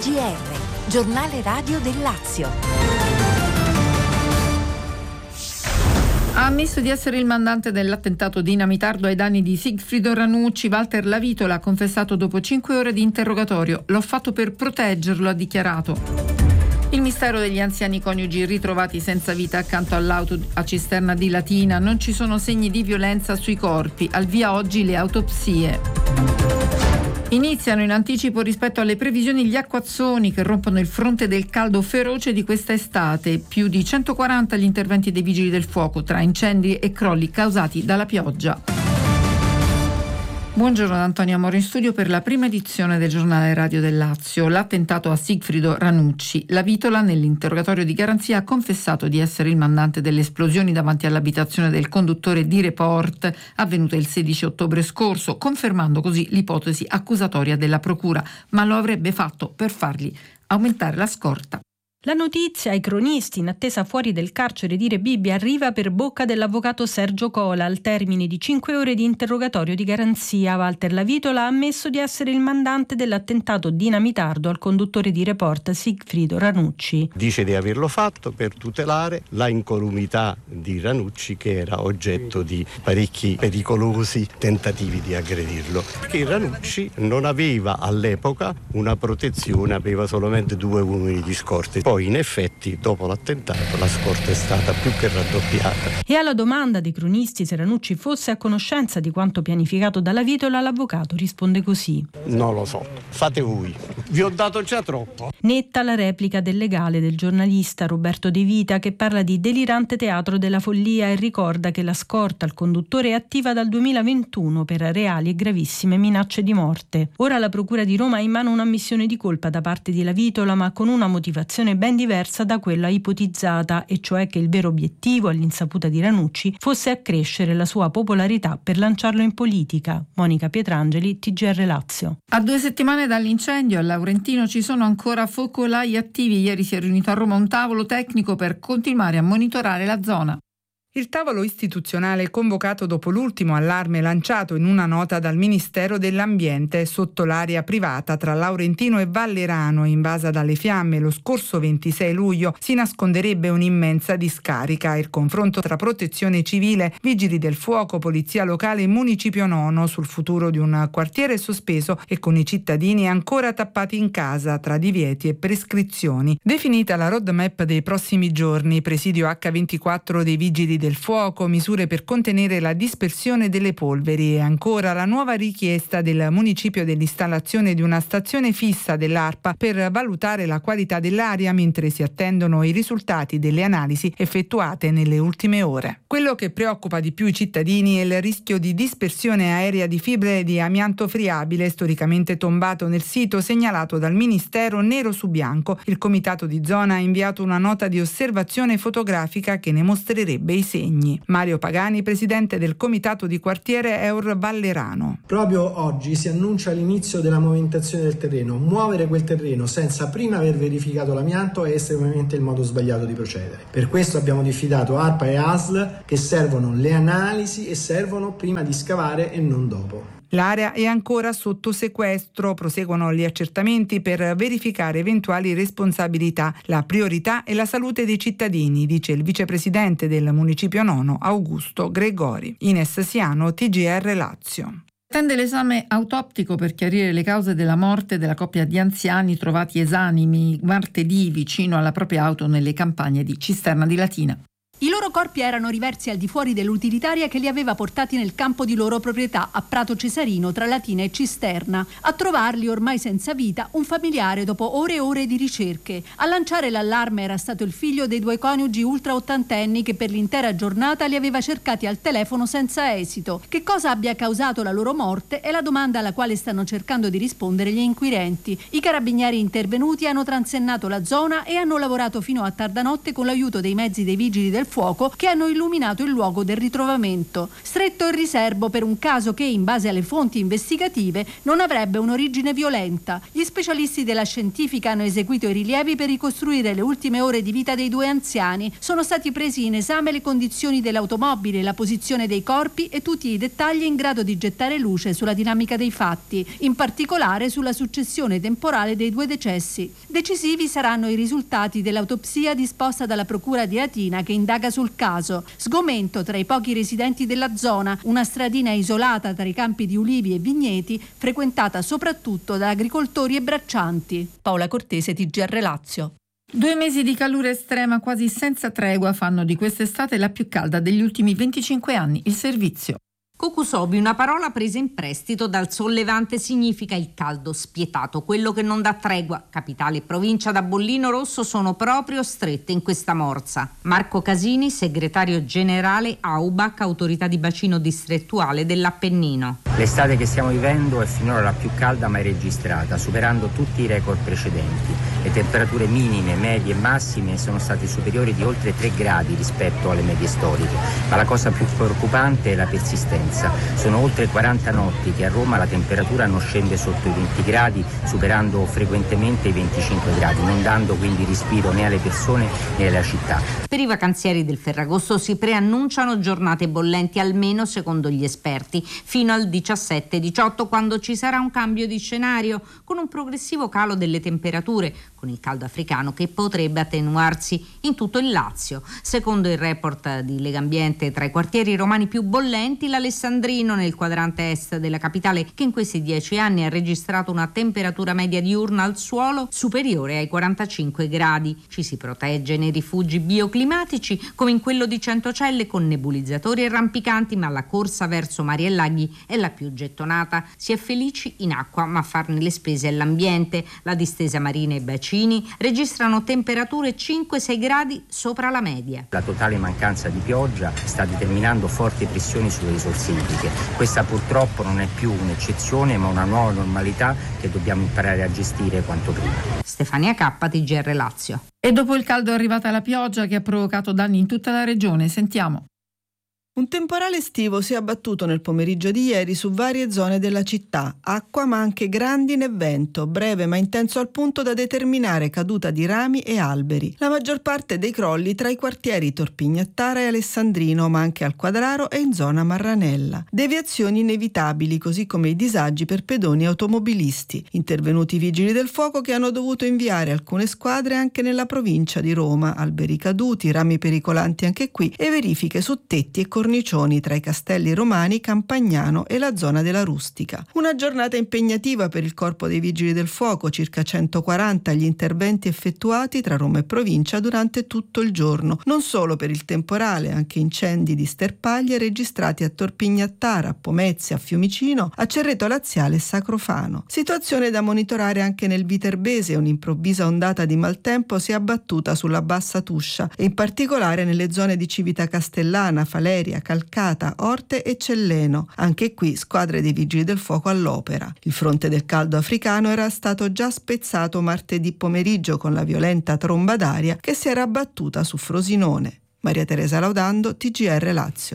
GR, giornale radio del Lazio. Ha ammesso di essere il mandante dell'attentato dinamitardo ai danni di Sigfrido Ranucci. Walter Lavitola ha confessato dopo 5 ore di interrogatorio. L'ho fatto per proteggerlo, ha dichiarato. Il mistero degli anziani coniugi ritrovati senza vita accanto all'auto a Cisterna di Latina. Non ci sono segni di violenza sui corpi. Al via oggi le autopsie. Iniziano in anticipo rispetto alle previsioni gli acquazzoni che rompono il fronte del caldo feroce di questa estate. Più di 140 gli interventi dei vigili del fuoco tra incendi e crolli causati dalla pioggia. Buongiorno da Antonia Moro in studio per la prima edizione del giornale radio del Lazio. L'attentato a Sigfrido Ranucci. Lavitola nell'interrogatorio di garanzia ha confessato di essere il mandante delle esplosioni davanti all'abitazione del conduttore di Report avvenute il 16 ottobre scorso, confermando così l'ipotesi accusatoria della procura, ma lo avrebbe fatto per fargli aumentare la scorta. La notizia ai cronisti in attesa fuori del carcere di Rebibbia arriva per bocca dell'avvocato Sergio Cola. Al termine di 5 ore di interrogatorio di garanzia, Walter Lavitola ha ammesso di essere il mandante dell'attentato dinamitardo al conduttore di Report Sigfrido Ranucci. Dice di averlo fatto per tutelare la incolumità di Ranucci, che era oggetto di parecchi pericolosi tentativi di aggredirlo. Perché Ranucci non aveva all'epoca una protezione, aveva solamente 2 uomini di scorte. Poi in effetti dopo l'attentato la scorta è stata più che raddoppiata. E alla domanda dei cronisti se Ranucci fosse a conoscenza di quanto pianificato da Lavitola, l'avvocato risponde così: non lo so, fate voi, vi ho dato già troppo. Netta la replica del legale del giornalista Roberto De Vita, che parla di delirante teatro della follia e ricorda che la scorta al conduttore è attiva dal 2021 per reali e gravissime minacce di morte. Ora la procura di Roma ha in mano un'ammissione di colpa da parte di Lavitola, ma con una motivazione ben diversa da quella ipotizzata, e cioè che il vero obiettivo all'insaputa di Ranucci fosse accrescere la sua popolarità per lanciarlo in politica. Monica Pietrangeli, TGR Lazio. A 2 settimane dall'incendio a Laurentino ci sono ancora focolai attivi. Ieri si è riunito a Roma un tavolo tecnico per continuare a monitorare la zona. Il tavolo istituzionale convocato dopo l'ultimo allarme lanciato in una nota dal Ministero dell'Ambiente. Sotto l'area privata tra Laurentino e Vallerano, invasa dalle fiamme lo scorso 26 luglio, si nasconderebbe un'immensa discarica. Il confronto tra protezione civile, vigili del fuoco, polizia locale e municipio nono sul futuro di un quartiere sospeso e con i cittadini ancora tappati in casa tra divieti e prescrizioni. Definita la roadmap dei prossimi giorni, presidio H24 dei vigili del fuoco, misure per contenere la dispersione delle polveri e ancora la nuova richiesta del municipio dell'installazione di una stazione fissa dell'ARPA per valutare la qualità dell'aria mentre si attendono i risultati delle analisi effettuate nelle ultime ore. Quello che preoccupa di più i cittadini è il rischio di dispersione aerea di fibre di amianto friabile storicamente tombato nel sito segnalato dal Ministero nero su bianco. Il comitato di zona ha inviato una nota di osservazione fotografica che ne mostrerebbe i segni. Mario Pagani, presidente del comitato di quartiere Eur Vallerano. Proprio oggi si annuncia l'inizio della movimentazione del terreno. Muovere quel terreno senza prima aver verificato l'amianto è estremamente il modo sbagliato di procedere. Per questo abbiamo diffidato ARPA e ASL, che servono le analisi e servono prima di scavare e non dopo. L'area è ancora sotto sequestro, proseguono gli accertamenti per verificare eventuali responsabilità. La priorità è la salute dei cittadini, dice il vicepresidente del municipio nono Augusto Gregori. Ines Siano, TGR Lazio. Attende l'esame autoptico per chiarire le cause della morte della coppia di anziani trovati esanimi martedì vicino alla propria auto nelle campagne di Cisterna di Latina. I loro corpi erano riversi al di fuori dell'utilitaria che li aveva portati nel campo di loro proprietà a Prato Cesarino tra Latina e Cisterna. A trovarli ormai senza vita un familiare dopo ore e ore di ricerche. A lanciare l'allarme era stato il figlio dei 2 coniugi ultra ottantenni che per l'intera giornata li aveva cercati al telefono senza esito. Che cosa abbia causato la loro morte è la domanda alla quale stanno cercando di rispondere gli inquirenti. I carabinieri intervenuti hanno transennato la zona e hanno lavorato fino a tarda notte con l'aiuto dei mezzi dei vigili del fuoco che hanno illuminato il luogo del ritrovamento. Stretto il riservo per un caso che, in base alle fonti investigative, non avrebbe un'origine violenta. Gli specialisti della scientifica hanno eseguito i rilievi per ricostruire le ultime ore di vita dei due anziani. Sono stati presi in esame le condizioni dell'automobile, la posizione dei corpi e tutti i dettagli in grado di gettare luce sulla dinamica dei fatti, in particolare sulla successione temporale dei due decessi. Decisivi saranno i risultati dell'autopsia disposta dalla Procura di Latina che indaga sul caso. Sgomento tra i pochi residenti della zona, una stradina isolata tra i campi di ulivi e vigneti, frequentata soprattutto da agricoltori e braccianti. Paola Cortese, TGR Lazio. 2 mesi di calura estrema quasi senza tregua fanno di quest'estate la più calda degli ultimi 25 anni. Il servizio. Kukusobi, una parola presa in prestito dal Sollevante, significa il caldo spietato, quello che non dà tregua. Capitale e provincia da bollino rosso sono proprio strette in questa morsa. Marco Casini, segretario generale AUBAC, autorità di bacino distrettuale dell'Appennino. L'estate che stiamo vivendo è finora la più calda mai registrata, superando tutti i record precedenti. Le temperature minime, medie e massime sono state superiori di oltre 3 gradi rispetto alle medie storiche, ma la cosa più preoccupante è la persistenza. Sono oltre 40 notti che a Roma la temperatura non scende sotto i 20 gradi, superando frequentemente i 25 gradi, non dando quindi respiro né alle persone né alla città. Per i vacanzieri del Ferragosto si preannunciano giornate bollenti, almeno secondo gli esperti, fino al 17-18, quando ci sarà un cambio di scenario, con un progressivo calo delle temperature, con il caldo africano che potrebbe attenuarsi in tutto il Lazio. Secondo il report di Legambiente, tra i quartieri romani più bollenti, l'Alessandrino, nel quadrante est della capitale, che in questi 10 anni ha registrato una temperatura media diurna al suolo superiore ai 45 gradi. Ci si protegge nei rifugi bioclimatici, come in quello di Centocelle, con nebulizzatori e rampicanti, ma la corsa verso mari e laghi è la più gettonata. Si è felici in acqua, ma a farne le spese è l'ambiente. La distesa marina e bacini registrano temperature 5-6 gradi sopra la media. La totale mancanza di pioggia sta determinando forti pressioni sulle risorse idriche. Questa purtroppo non è più un'eccezione, ma una nuova normalità che dobbiamo imparare a gestire quanto prima. Stefania K, TGR Lazio. E dopo il caldo è arrivata la pioggia che ha provocato danni in tutta la regione. Sentiamo. Un temporale estivo si è abbattuto nel pomeriggio di ieri su varie zone della città. Acqua ma anche grandine e vento, breve ma intenso al punto da determinare caduta di rami e alberi. La maggior parte dei crolli tra i quartieri Torpignattara e Alessandrino, ma anche al Quadraro e in zona Marranella. Deviazioni inevitabili, così come i disagi per pedoni e automobilisti. Intervenuti i vigili del fuoco che hanno dovuto inviare alcune squadre anche nella provincia di Roma. Alberi caduti, rami pericolanti anche qui e verifiche su tetti e cornicioni tra i castelli romani, Campagnano e la zona della Rustica. Una giornata impegnativa per il Corpo dei Vigili del Fuoco, circa 140 gli interventi effettuati tra Roma e provincia durante tutto il giorno. Non solo per il temporale, anche incendi di sterpaglie registrati a Torpignattara, a Pomezia, a Fiumicino, a Cerreto Laziale e Sacrofano. Situazione da monitorare anche nel Viterbese. Un'improvvisa ondata di maltempo si è abbattuta sulla Bassa Tuscia e in particolare nelle zone di Civita Castellana, Faleria, Calcata, Orte e Celleno. Anche qui squadre dei Vigili del Fuoco all'opera. Il fronte del caldo africano era stato già spezzato martedì pomeriggio con la violenta tromba d'aria che si era abbattuta su Frosinone. Maria Teresa Laudando, TGR Lazio.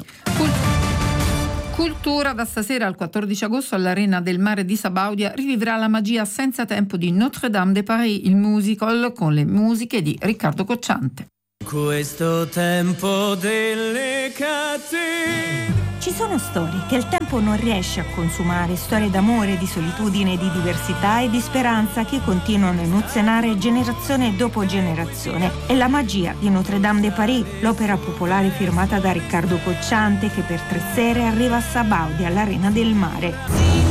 Cultura, da stasera al 14 agosto all'Arena del Mare di Sabaudia rivivrà la magia senza tempo di Notre-Dame de Paris, il musical con le musiche di Riccardo Cocciante. Questo tempo delle catene. Ci sono storie che il tempo non riesce a consumare, storie d'amore, di solitudine, di diversità e di speranza che continuano a emozionare generazione dopo generazione. È la magia di Notre-Dame de Paris, l'opera popolare firmata da Riccardo Cocciante che per 3 sere arriva a Sabaudia, all'Arena del Mare.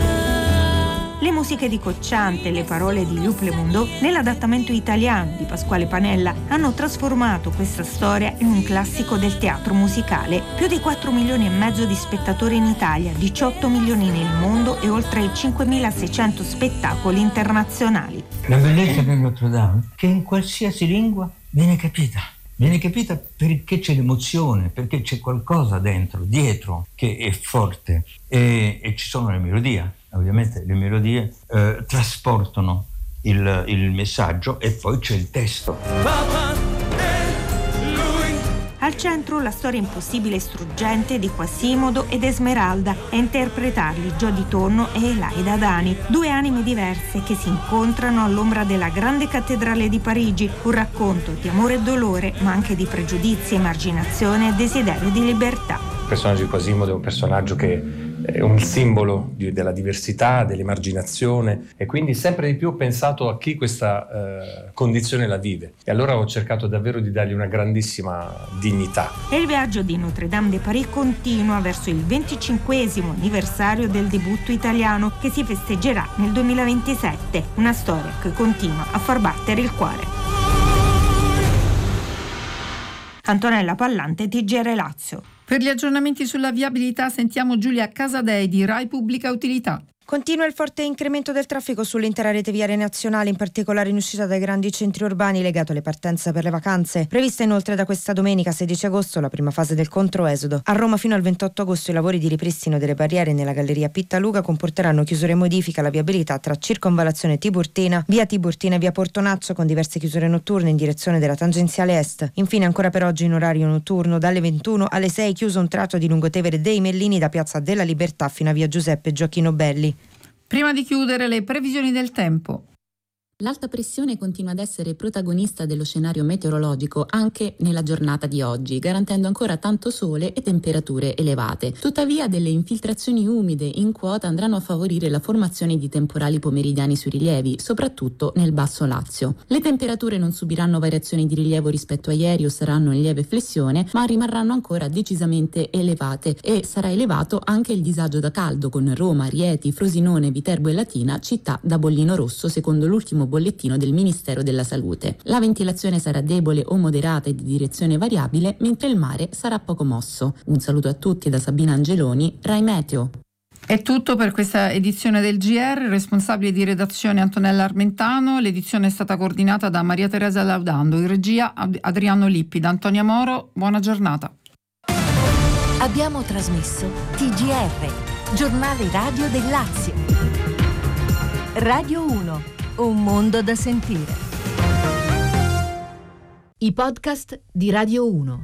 Le musiche di Cocciante e le parole di Luc Lemondo nell'adattamento italiano di Pasquale Panella hanno trasformato questa storia in un classico del teatro musicale. Più di 4 milioni e mezzo di spettatori in Italia, 18 milioni nel mondo e oltre 5.600 spettacoli internazionali. La bellezza di Notre Dame, che in qualsiasi lingua viene capita. Viene capita perché c'è l'emozione, perché c'è qualcosa dentro, dietro, che è forte e ci sono le melodie. Ovviamente le melodie trasportano il messaggio e poi c'è il testo. A Al centro la storia impossibile e struggente di Quasimodo ed Esmeralda, e a interpretarli Jody Tonno e Elaida Dani, due anime diverse che si incontrano all'ombra della grande cattedrale di Parigi, un racconto di amore e dolore, ma anche di pregiudizi, emarginazione e desiderio di libertà. Il personaggio di Quasimodo è un personaggio che è un simbolo della diversità, dell'emarginazione, e quindi sempre di più ho pensato a chi questa condizione la vive, e allora ho cercato davvero di dargli una grandissima dignità. E il viaggio di Notre Dame de Paris continua verso il 25° anniversario del debutto italiano, che si festeggerà nel 2027, una storia che continua a far battere il cuore. Antonella Pallante, TGR Lazio. Per gli aggiornamenti sulla viabilità sentiamo Giulia Casadei di Rai Pubblica Utilità. Continua il forte incremento del traffico sull'intera rete viaria nazionale, in particolare in uscita dai grandi centri urbani, legato alle partenze per le vacanze. Prevista inoltre da questa domenica 16 agosto la prima fase del controesodo. A Roma fino al 28 agosto i lavori di ripristino delle barriere nella galleria Pittaluga comporteranno chiusure e modifiche alla viabilità tra Circonvallazione Tiburtina e via Portonaccio, con diverse chiusure notturne in direzione della tangenziale est. Infine, ancora per oggi in orario notturno, dalle 21 alle 6 chiuso un tratto di Lungotevere dei Mellini da Piazza della Libertà fino a via Giuseppe Gioacchino Belli. Prima di chiudere, le previsioni del tempo. L'alta pressione continua ad essere protagonista dello scenario meteorologico anche nella giornata di oggi, garantendo ancora tanto sole e temperature elevate. Tuttavia, delle infiltrazioni umide in quota andranno a favorire la formazione di temporali pomeridiani sui rilievi, soprattutto nel Basso Lazio. Le temperature non subiranno variazioni di rilievo rispetto a ieri o saranno in lieve flessione, ma rimarranno ancora decisamente elevate, e sarà elevato anche il disagio da caldo, con Roma, Rieti, Frosinone, Viterbo e Latina città da bollino rosso, secondo l'ultimo bollettino del Ministero della Salute. La ventilazione sarà debole o moderata e di direzione variabile, mentre il mare sarà poco mosso. Un saluto a tutti da Sabina Angeloni, Rai Meteo. È tutto per questa edizione del GR. Responsabile di redazione Antonella Armentano. L'edizione è stata coordinata da Maria Teresa Laudando, in regia Adriano Lippi. Da Antonia Moro, buona giornata. Abbiamo trasmesso TGR, giornale radio del Lazio. Radio 1. Un mondo da sentire. I podcast di Radio 1.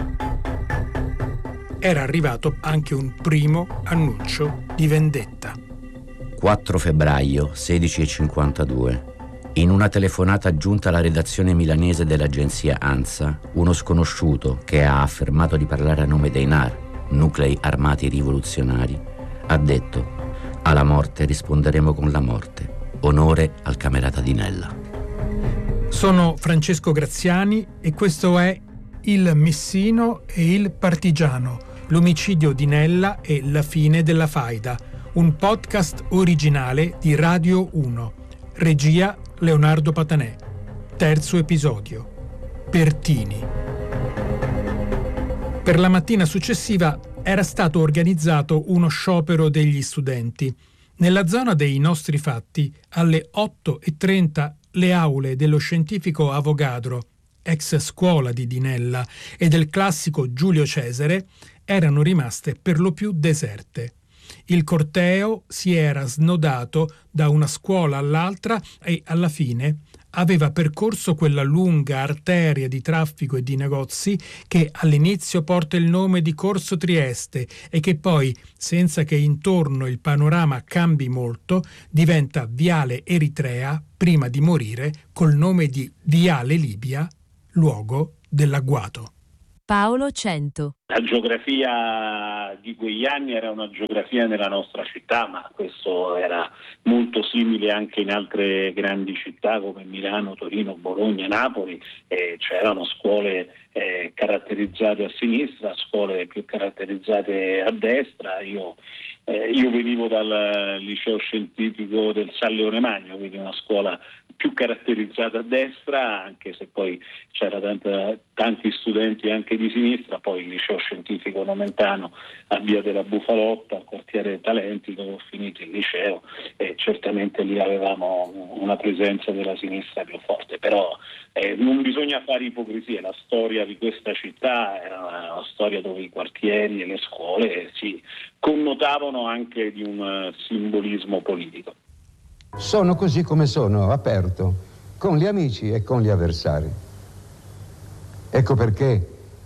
Era arrivato anche un primo annuncio di vendetta. 4 febbraio, 16:52. In una telefonata giunta alla redazione milanese dell'agenzia ANSA, uno sconosciuto, che ha affermato di parlare a nome dei NAR, Nuclei Armati Rivoluzionari, ha detto: alla morte risponderemo con la morte. Onore al camerata Di Nella. Sono Francesco Graziani e questo è Il Messino e il Partigiano, l'omicidio di Nella e la fine della faida, un podcast originale di Radio 1. Regia Leonardo Patanè. Terzo episodio. Pertini. Per la mattina successiva era stato organizzato uno sciopero degli studenti. Nella zona dei nostri fatti, alle 8:30, le aule dello scientifico Avogadro, ex scuola di Dinella, e del classico Giulio Cesare erano rimaste per lo più deserte. Il corteo si era snodato da una scuola all'altra e alla fine aveva percorso quella lunga arteria di traffico e di negozi che all'inizio porta il nome di Corso Trieste e che poi, senza che intorno il panorama cambi molto, diventa Viale Eritrea prima di morire col nome di Viale Libia, luogo dell'agguato. Paolo Cento. La geografia di quegli anni era una geografia nella nostra città, ma questo era molto simile anche in altre grandi città come Milano, Torino, Bologna, Napoli. C'erano scuole caratterizzate a sinistra, scuole più caratterizzate a destra. Io venivo dal liceo scientifico del San Leone Magno, quindi una scuola più caratterizzata a destra, anche se poi c'era tanti studenti anche di sinistra. Poi il liceo scientifico Nomentano a Via della Bufalotta, al quartiere Talenti, dove ho finito il liceo, e certamente lì avevamo una presenza della sinistra più forte. Però non bisogna fare ipocrisie, la storia di questa città era una storia dove i quartieri e le scuole si connotavano anche di un simbolismo politico. Sono così come sono, aperto, con gli amici e con gli avversari. Ecco perché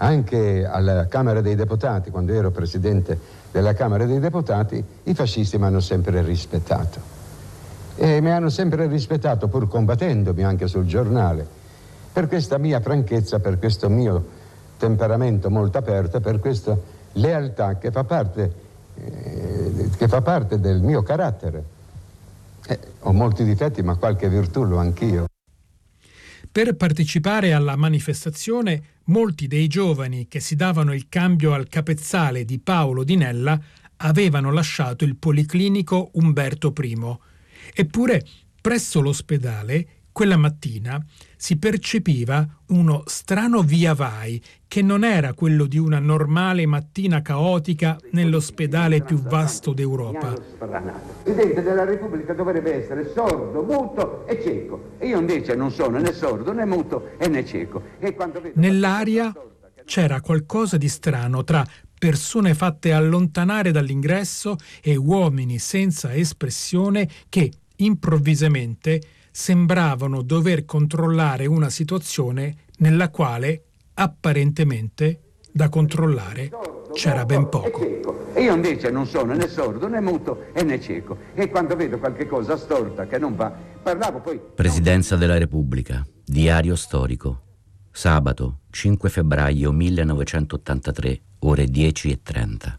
Anche alla Camera dei Deputati, quando ero presidente della Camera dei Deputati, i fascisti mi hanno sempre rispettato. E mi hanno sempre rispettato, pur combattendomi anche sul giornale, per questa mia franchezza, per questo mio temperamento molto aperto, per questa lealtà che fa parte del mio carattere. Ho molti difetti, ma qualche virtù l'ho anch'io. Per partecipare alla manifestazione, molti dei giovani che si davano il cambio al capezzale di Paolo Di Nella avevano lasciato il Policlinico Umberto I. Eppure, presso l'ospedale, quella mattina si percepiva uno strano via vai che non era quello di una normale mattina caotica nell'ospedale più vasto d'Europa. Il Presidente della Repubblica dovrebbe essere sordo, muto e cieco. E io invece non sono né sordo né muto e né cieco. Nell'aria c'era qualcosa di strano tra persone fatte allontanare dall'ingresso e uomini senza espressione che improvvisamente sembravano dover controllare una situazione nella quale apparentemente da controllare c'era ben poco. E io invece non sono né sordo né muto e né cieco. E quando vedo qualche cosa storta che non va, parlavo poi... Presidenza della Repubblica, diario storico. Sabato 5 febbraio 1983, ore 10:30.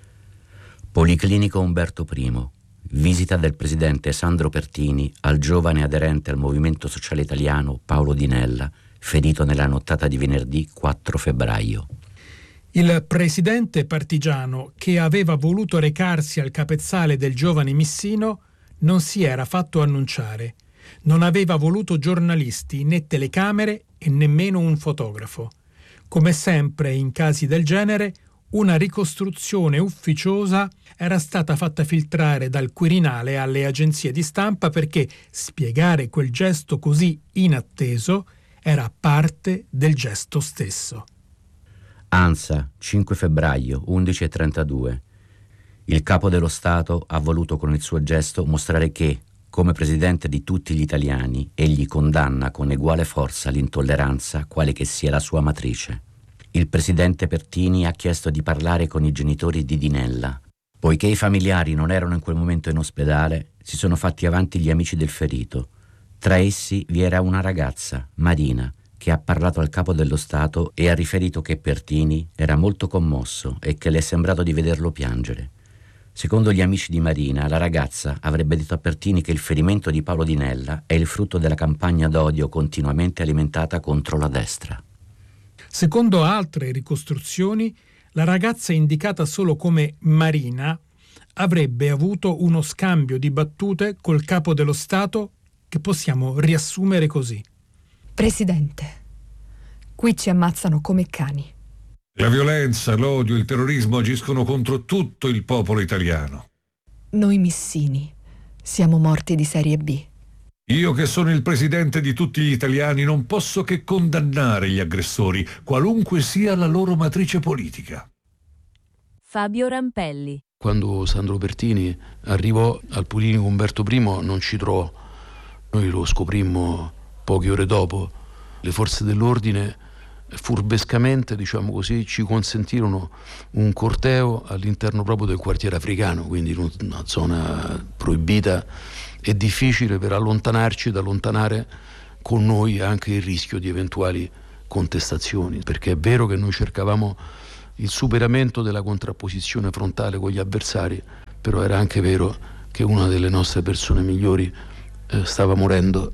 Policlinico Umberto I. Visita del presidente Sandro Pertini al giovane aderente al Movimento Sociale Italiano Paolo Di Nella, ferito nella nottata di venerdì 4 febbraio. Il presidente partigiano, che aveva voluto recarsi al capezzale del giovane Missino, non si era fatto annunciare. Non aveva voluto giornalisti né telecamere e nemmeno un fotografo. Come sempre in casi del genere, una ricostruzione ufficiosa era stata fatta filtrare dal Quirinale alle agenzie di stampa perché spiegare quel gesto così inatteso era parte del gesto stesso. ANSA, 5 febbraio, 11:32. Il capo dello Stato ha voluto con il suo gesto mostrare che, come presidente di tutti gli italiani, egli condanna con eguale forza l'intolleranza, quale che sia la sua matrice. Il presidente Pertini ha chiesto di parlare con i genitori di Di Nella. Poiché i familiari non erano in quel momento in ospedale, si sono fatti avanti gli amici del ferito. Tra essi vi era una ragazza, Marina, che ha parlato al capo dello Stato e ha riferito che Pertini era molto commosso e che le è sembrato di vederlo piangere. Secondo gli amici di Marina, la ragazza avrebbe detto a Pertini che il ferimento di Paolo Di Nella è il frutto della campagna d'odio continuamente alimentata contro la destra. Secondo altre ricostruzioni, la ragazza indicata solo come Marina avrebbe avuto uno scambio di battute col capo dello Stato che possiamo riassumere così. Presidente, qui ci ammazzano come cani. La violenza, l'odio, il terrorismo agiscono contro tutto il popolo italiano. Noi missini siamo morti di serie B. Io che sono il presidente di tutti gli italiani non posso che condannare gli aggressori, qualunque sia la loro matrice politica. Fabio Rampelli. Quando Sandro Pertini arrivò al Policlinico Umberto I non ci trovò. Noi lo scoprimmo poche ore dopo. Le forze dell'ordine furbescamente, diciamo così, ci consentirono un corteo all'interno proprio del quartiere africano, quindi in una zona proibita e difficile per allontanare con noi anche il rischio di eventuali contestazioni, perché è vero che noi cercavamo il superamento della contrapposizione frontale con gli avversari, però era anche vero che una delle nostre persone migliori stava morendo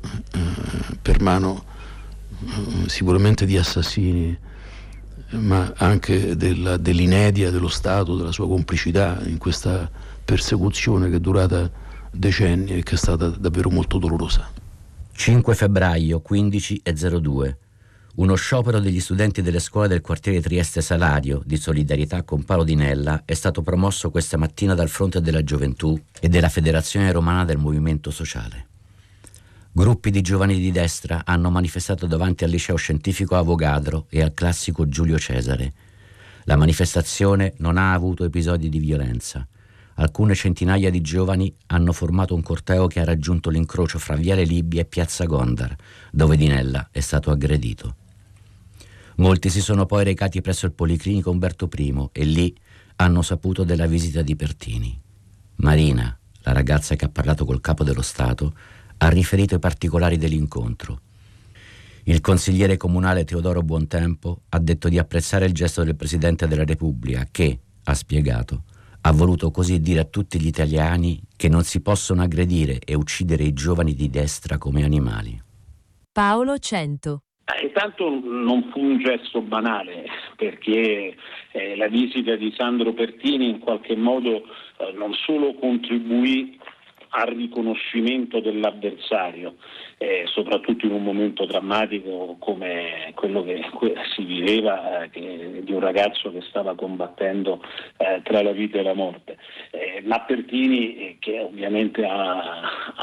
per mano sicuramente di assassini, ma anche dell'inedia dello Stato, della sua complicità in questa persecuzione che è durata decenni e che è stata davvero molto dolorosa. 5 febbraio 15:02. Uno sciopero degli studenti delle scuole del quartiere Trieste Salario di solidarietà con Paolo Di Nella è stato promosso questa mattina dal Fronte della Gioventù e della Federazione Romana del Movimento Sociale. Gruppi di giovani di destra hanno manifestato davanti al liceo scientifico Avogadro e al classico Giulio Cesare. La manifestazione non ha avuto episodi di violenza. Alcune centinaia di giovani hanno formato un corteo che ha raggiunto l'incrocio fra Viale Libia e Piazza Gondar, dove Di Nella è stato aggredito. Molti si sono poi recati presso il Policlinico Umberto I e lì hanno saputo della visita di Pertini. Marina, la ragazza che ha parlato col capo dello Stato, ha riferito i particolari dell'incontro. Il consigliere comunale Teodoro Buontempo ha detto di apprezzare il gesto del Presidente della Repubblica che, ha spiegato, ha voluto così dire a tutti gli italiani che non si possono aggredire e uccidere i giovani di destra come animali. Paolo Cento. Intanto non fu un gesto banale, perché la visita di Sandro Pertini in qualche modo non solo contribuì al riconoscimento dell'avversario, soprattutto in un momento drammatico come quello che si viveva, di un ragazzo che stava combattendo tra la vita e la morte. Ma Pertini, che ovviamente ha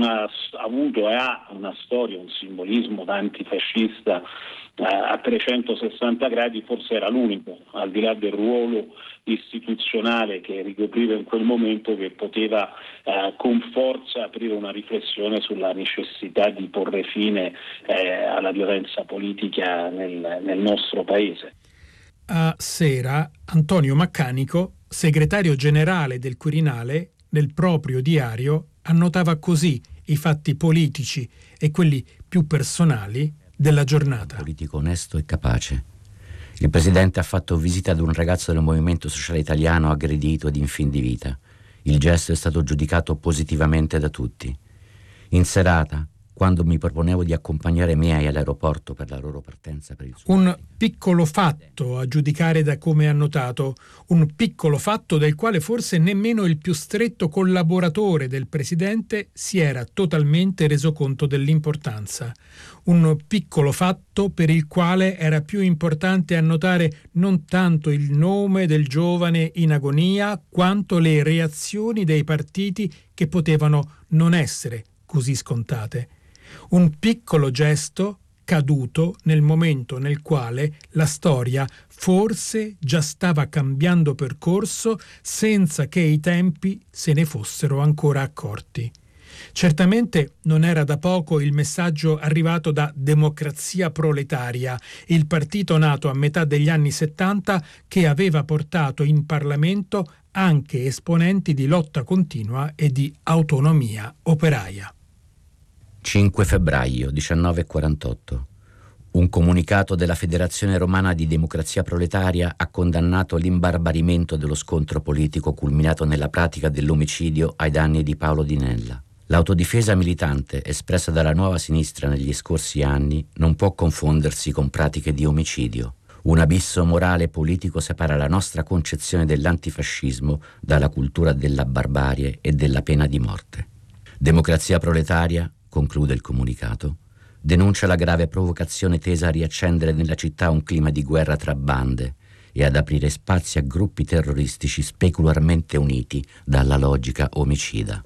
avuto e ha una storia, un simbolismo da antifascista a 360 gradi, forse era l'unico, al di là del ruolo istituzionale che ricopriva in quel momento, che poteva con forza aprire una riflessione sulla necessità di porre fine alla violenza politica nel nostro paese. A sera, Antonio Maccanico, segretario generale del Quirinale, nel proprio diario annotava così i fatti politici e quelli più personali della giornata. Politico onesto e capace. Il Presidente ha fatto visita ad un ragazzo del Movimento Sociale Italiano aggredito ed in fin di vita. Il gesto è stato giudicato positivamente da tutti. In serata, quando mi proponevo di accompagnare i miei all'aeroporto per la loro partenza per il suo Un piccolo fatto, a giudicare da come ha notato, un piccolo fatto del quale forse nemmeno il più stretto collaboratore del Presidente si era totalmente reso conto dell'importanza. Un piccolo fatto per il quale era più importante annotare non tanto il nome del giovane in agonia, quanto le reazioni dei partiti che potevano non essere così scontate. Un piccolo gesto caduto nel momento nel quale la storia forse già stava cambiando percorso senza che i tempi se ne fossero ancora accorti. Certamente non era da poco il messaggio arrivato da Democrazia Proletaria, il partito nato a metà degli anni 70 che aveva portato in Parlamento anche esponenti di lotta continua e di autonomia operaia. 5 febbraio, 19:48. Un comunicato della Federazione Romana di Democrazia Proletaria ha condannato l'imbarbarimento dello scontro politico culminato nella pratica dell'omicidio ai danni di Paolo Di Nella. L'autodifesa militante espressa dalla nuova sinistra negli scorsi anni non può confondersi con pratiche di omicidio. Un abisso morale e politico separa la nostra concezione dell'antifascismo dalla cultura della barbarie e della pena di morte. Democrazia Proletaria, conclude il comunicato, denuncia la grave provocazione tesa a riaccendere nella città un clima di guerra tra bande e ad aprire spazi a gruppi terroristici specularmente uniti dalla logica omicida.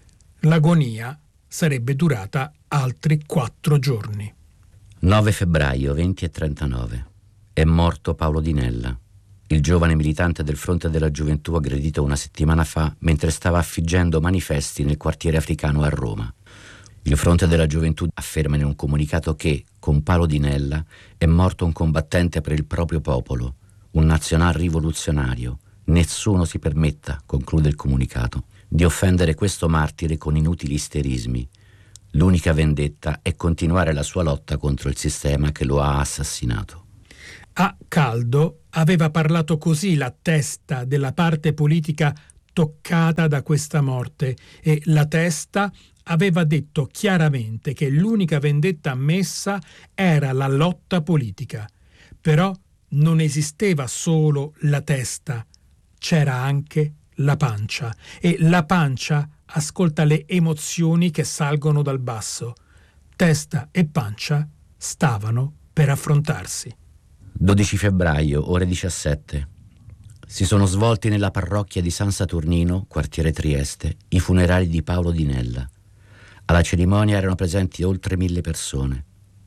L'agonia sarebbe durata altri 4 giorni. 9 febbraio, 20:39. È morto Paolo Di Nella, il giovane militante del Fronte della Gioventù aggredito una settimana fa mentre stava affiggendo manifesti nel quartiere africano a Roma. Il Fronte della Gioventù afferma in un comunicato che, con Paolo Di Nella, è morto un combattente per il proprio popolo, un nazional rivoluzionario. Nessuno si permetta, conclude il comunicato, di offendere questo martire con inutili isterismi. L'unica vendetta è continuare la sua lotta contro il sistema che lo ha assassinato. A caldo aveva parlato così la testa della parte politica toccata da questa morte e la testa aveva detto chiaramente che l'unica vendetta ammessa era la lotta politica. Però non esisteva solo la testa, c'era anche la pancia e la pancia ascolta le emozioni che salgono dal basso. Testa e pancia stavano per affrontarsi. 12 febbraio, ore 17. Si sono svolti nella parrocchia di San Saturnino, quartiere Trieste, i funerali di Paolo Di Nella. Alla cerimonia erano presenti oltre 1000 persone.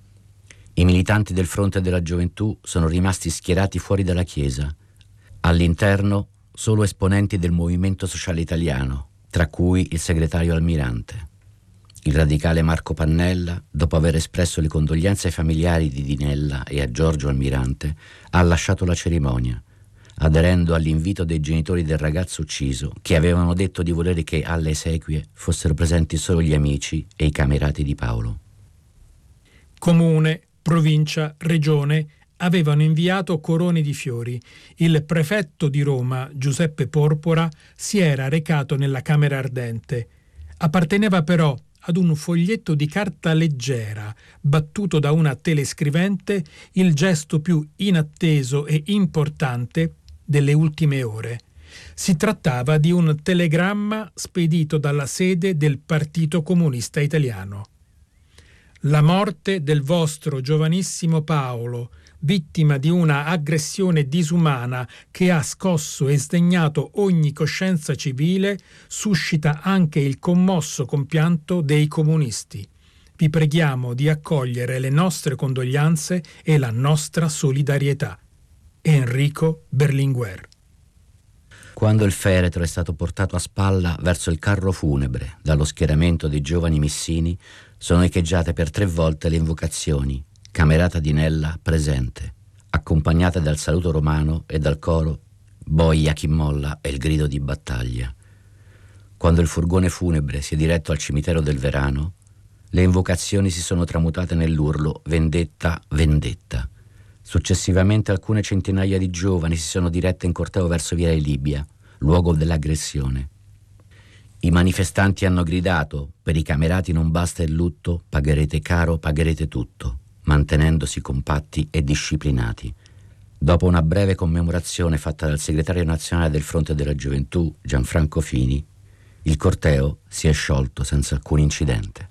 I militanti del Fronte della Gioventù sono rimasti schierati fuori dalla chiesa. All'interno solo esponenti del Movimento Sociale Italiano, tra cui il segretario Almirante. Il radicale Marco Pannella, dopo aver espresso le condoglianze ai familiari di Di Nella e a Giorgio Almirante, ha lasciato la cerimonia, aderendo all'invito dei genitori del ragazzo ucciso, che avevano detto di volere che alle esequie fossero presenti solo gli amici e i camerati di Paolo. Comune, provincia, regione avevano inviato corone di fiori. Il prefetto di Roma, Giuseppe Porpora, si era recato nella Camera Ardente. Apparteneva però ad un foglietto di carta leggera, battuto da una telescrivente, il gesto più inatteso e importante delle ultime ore. Si trattava di un telegramma spedito dalla sede del Partito Comunista Italiano. La morte del vostro giovanissimo Paolo, vittima di una aggressione disumana che ha scosso e sdegnato ogni coscienza civile, suscita anche il commosso compianto dei comunisti. Vi preghiamo di accogliere le nostre condoglianze e la nostra solidarietà. Enrico Berlinguer. Quando il feretro è stato portato a spalla verso il carro funebre dallo schieramento dei giovani missini, sono echeggiate per 3 volte le invocazioni: Camerata Di Nella presente, accompagnate dal saluto romano e dal coro Boia chi molla e il grido di battaglia. Quando il furgone funebre si è diretto al cimitero del Verano, le invocazioni si sono tramutate nell'urlo vendetta, vendetta. Successivamente alcune centinaia di giovani si sono dirette in corteo verso Viale Libia, luogo dell'aggressione. I manifestanti hanno gridato: per i camerati non basta il lutto, pagherete caro, pagherete tutto, mantenendosi compatti e disciplinati. Dopo una breve commemorazione fatta dal segretario nazionale del Fronte della Gioventù, Gianfranco Fini, il corteo si è sciolto senza alcun incidente.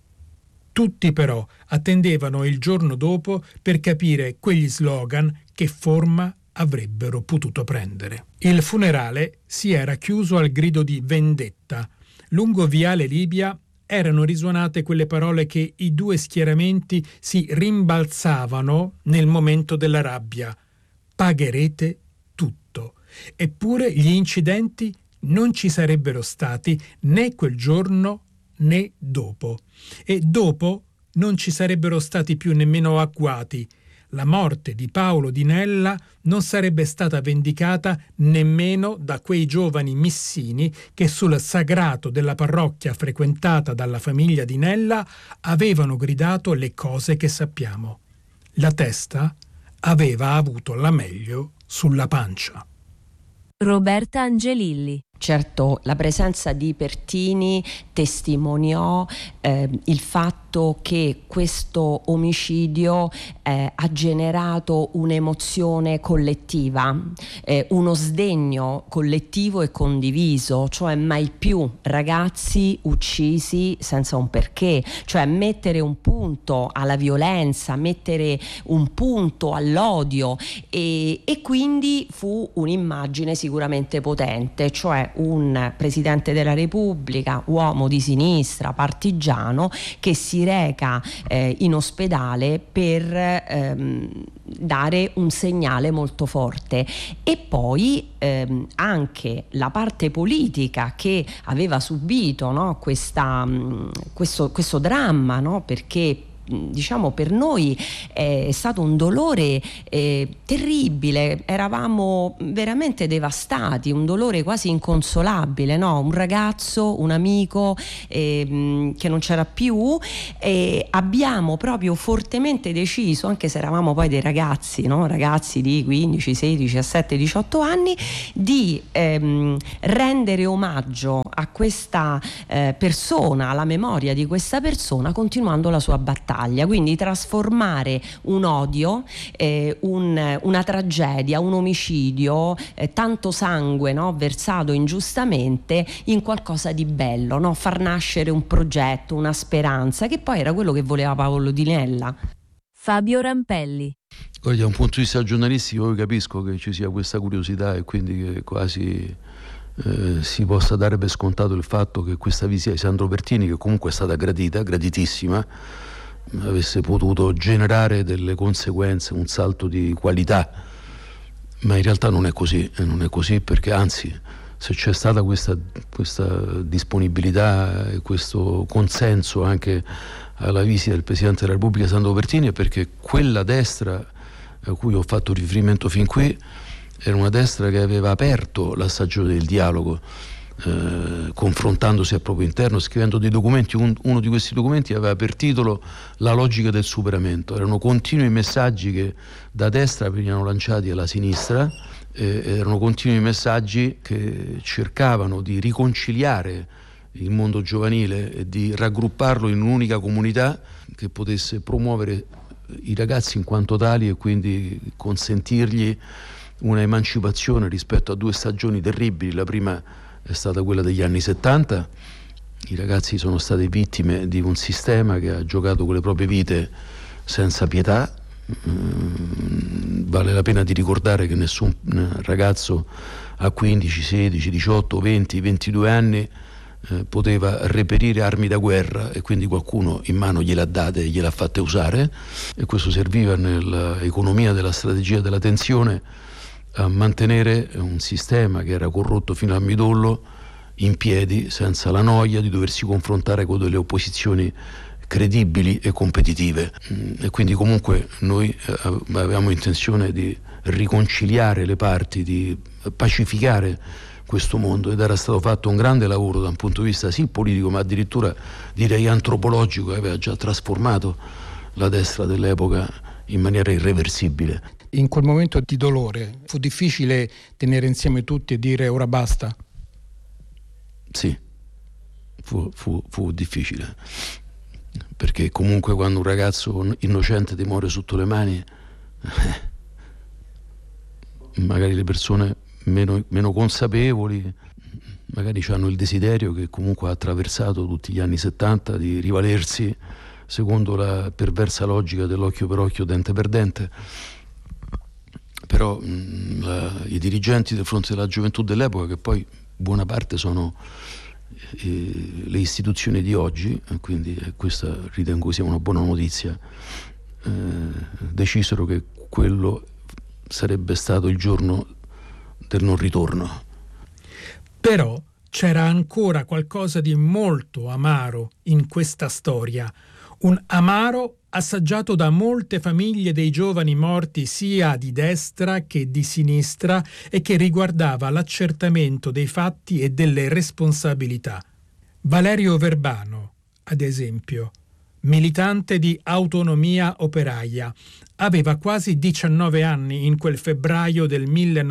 Tutti però attendevano il giorno dopo per capire quegli slogan che forma avrebbero potuto prendere. Il funerale si era chiuso al grido di vendetta. Lungo Viale Libia erano risuonate quelle parole che i 2 schieramenti si rimbalzavano nel momento della rabbia: pagherete tutto. Eppure gli incidenti non ci sarebbero stati né quel giorno né dopo. E dopo non ci sarebbero stati più nemmeno agguati. La morte di Paolo Di Nella non sarebbe stata vendicata nemmeno da quei giovani missini che sul sagrato della parrocchia frequentata dalla famiglia Di Nella avevano gridato le cose che sappiamo. La testa aveva avuto la meglio sulla pancia. Roberta Angelilli. Certo, la presenza di Pertini testimoniò il fatto che questo omicidio ha generato un'emozione collettiva, uno sdegno collettivo e condiviso, cioè mai più ragazzi uccisi senza un perché, cioè mettere un punto alla violenza, mettere un punto all'odio e quindi fu un'immagine sicuramente potente, cioè un Presidente della Repubblica, uomo di sinistra, partigiano, che si reca in ospedale per dare un segnale molto forte. E poi anche la parte politica che aveva subito, no, questo dramma, no, perché diciamo per noi è stato un dolore terribile, eravamo veramente devastati, un dolore quasi inconsolabile, no? Un ragazzo, un amico che non c'era più, e abbiamo proprio fortemente deciso, anche se eravamo poi dei ragazzi, no? Ragazzi di 15, 16, 17, 18 anni, di rendere omaggio a questa persona, alla memoria di questa persona, continuando la sua battaglia. Quindi trasformare un odio, una tragedia, un omicidio, tanto sangue, no, versato ingiustamente, in qualcosa di bello, no? Far nascere un progetto, una speranza, che poi era quello che voleva Paolo Di Nella. Fabio Rampelli. Da un punto di vista giornalistico io capisco che ci sia questa curiosità e quindi che quasi si possa dare per scontato il fatto che questa visita di Sandro Pertini, che comunque è stata graditissima, avesse potuto generare delle conseguenze, un salto di qualità, ma in realtà non è così perché anzi se c'è stata questa disponibilità e questo consenso anche alla visita del Presidente della Repubblica Sandro Pertini, è perché quella destra a cui ho fatto riferimento fin qui era una destra che aveva aperto la stagione del dialogo, confrontandosi al proprio interno, scrivendo dei documenti. Uno di questi documenti aveva per titolo La logica del superamento. Erano continui messaggi che da destra venivano lanciati alla sinistra, erano continui messaggi che cercavano di riconciliare il mondo giovanile e di raggrupparlo in un'unica comunità che potesse promuovere i ragazzi in quanto tali e quindi consentirgli una emancipazione rispetto a due stagioni terribili. La prima è stata quella degli anni 70, i ragazzi sono stati vittime di un sistema che ha giocato con le proprie vite senza pietà. Vale la pena di ricordare che nessun ragazzo a 15, 16, 18, 20, 22 anni poteva reperire armi da guerra, e quindi qualcuno in mano gliel'ha date e gliel'ha fatte usare, e questo serviva nell'economia della strategia della tensione a mantenere un sistema che era corrotto fino al midollo in piedi, senza la noia di doversi confrontare con delle opposizioni credibili e competitive. E quindi comunque noi avevamo intenzione di riconciliare le parti, di pacificare questo mondo, ed era stato fatto un grande lavoro da un punto di vista sì politico, ma addirittura direi antropologico, che aveva già trasformato la destra dell'epoca in maniera irreversibile. In quel momento di dolore fu difficile tenere insieme tutti e dire ora basta? Sì, fu difficile, perché comunque quando un ragazzo innocente ti muore sotto le mani, magari le persone meno consapevoli magari hanno il desiderio, che comunque ha attraversato tutti gli anni 70, di rivalersi secondo la perversa logica dell'occhio per occhio, dente per dente. Però i dirigenti del Fronte della Gioventù dell'epoca, che poi buona parte sono le istituzioni di oggi, quindi questa ritengo sia una buona notizia, decisero che quello sarebbe stato il giorno del non ritorno. Però c'era ancora qualcosa di molto amaro in questa storia, un amaro assaggiato da molte famiglie dei giovani morti sia di destra che di sinistra, e che riguardava l'accertamento dei fatti e delle responsabilità. Valerio Verbano, ad esempio, militante di Autonomia Operaia, aveva quasi 19 anni in quel febbraio del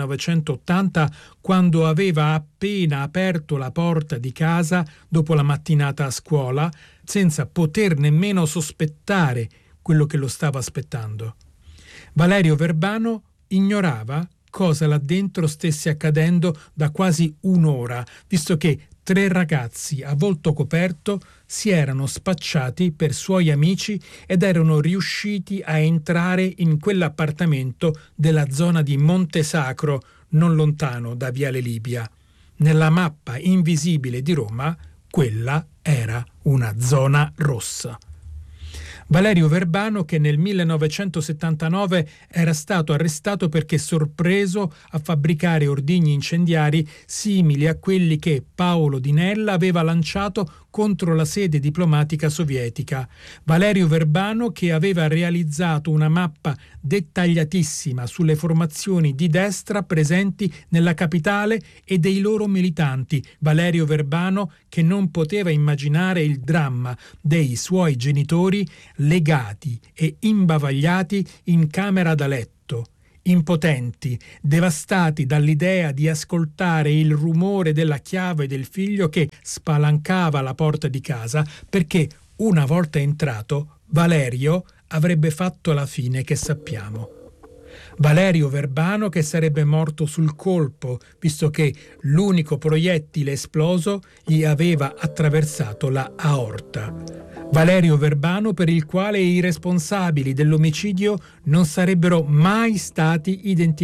1980, quando aveva appena aperto la porta di casa dopo la mattinata a scuola, senza poter nemmeno sospettare quello che lo stava aspettando. Valerio Verbano ignorava cosa là dentro stesse accadendo da quasi un'ora, visto che 3 ragazzi a volto coperto si erano spacciati per suoi amici ed erano riusciti a entrare in quell'appartamento della zona di Monte Sacro, non lontano da Viale Libia. Nella mappa invisibile di Roma, quella era una zona rossa. Valerio Verbano, che nel 1979 era stato arrestato perché sorpreso a fabbricare ordigni incendiari simili a quelli che Paolo Di Nella aveva lanciato contro la sede diplomatica sovietica. Valerio Verbano, che aveva realizzato una mappa dettagliatissima sulle formazioni di destra presenti nella capitale e dei loro militanti. Valerio Verbano, che non poteva immaginare il dramma dei suoi genitori legati e imbavagliati in camera da letto, impotenti, devastati dall'idea di ascoltare il rumore della chiave del figlio che spalancava la porta di casa, perché una volta entrato Valerio avrebbe fatto la fine che sappiamo. Valerio Verbano, che sarebbe morto sul colpo, visto che l'unico proiettile esploso gli aveva attraversato la aorta. Valerio Verbano, per il quale i responsabili dell'omicidio non sarebbero mai stati identificati.